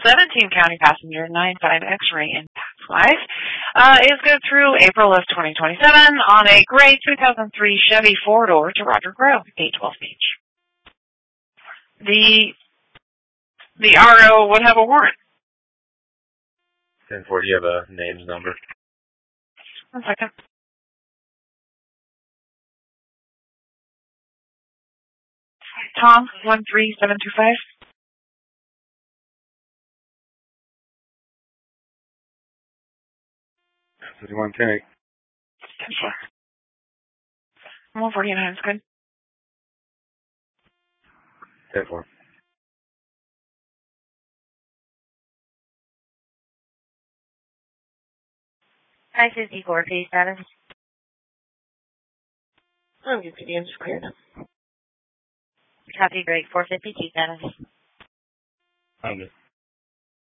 17 county passenger 95 X-ray impact flight is good through April of 2027 on a gray 2003 Chevy four-door to Roger Grove, 812 Beach. The RO would have a warrant. 10-4, do you have a name's number? 1 second. Tom, 13725. 5110. 149 is good. 10-4. I-54, please, status. I'm good, PD. I'm just cleared up. Copy, great. 452 status. I'm good.